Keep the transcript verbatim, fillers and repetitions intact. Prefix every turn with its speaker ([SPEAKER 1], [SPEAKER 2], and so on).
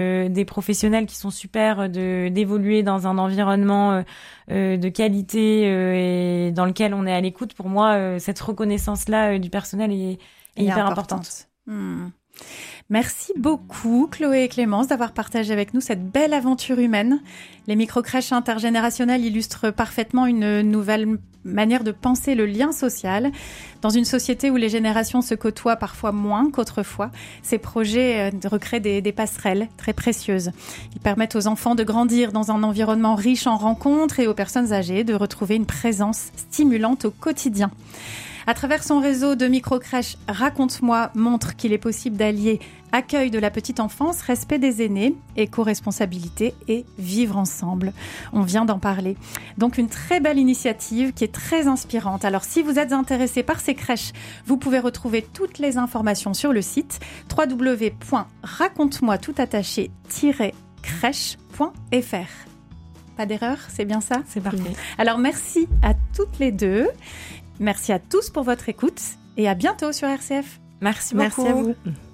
[SPEAKER 1] euh, des professionnels qui sont super, de d'évoluer dans un environnement euh, euh, de qualité euh, et dans lequel on est à l'écoute. Pour moi, euh, cette reconnaissance-là euh, du personnel est, est hyper importante. importante.
[SPEAKER 2] Mmh. Merci beaucoup Chloé et Clémence d'avoir partagé avec nous cette belle aventure humaine. Les microcrèches intergénérationnelles illustrent parfaitement une nouvelle manière de penser le lien social. Dans une société où les générations se côtoient parfois moins qu'autrefois, ces projets recréent des, des passerelles très précieuses. Ils permettent aux enfants de grandir dans un environnement riche en rencontres et aux personnes âgées de retrouver une présence stimulante au quotidien. À travers son réseau de microcrèches, Raconte-moi montre qu'il est possible d'allier accueil de la petite enfance, respect des aînés, éco-responsabilité et vivre ensemble. On vient d'en parler. Donc une très belle initiative qui est très inspirante. Alors si vous êtes intéressé par ces crèches, vous pouvez retrouver toutes les informations sur le site w w w point raconte-moi tout attaché tiret crèche point f r. Pas d'erreur, c'est bien ça ?
[SPEAKER 1] C'est parfait.
[SPEAKER 2] Alors merci à toutes les deux. Merci à tous pour votre écoute et à bientôt sur R C F.
[SPEAKER 1] Merci beaucoup.
[SPEAKER 3] Merci à vous.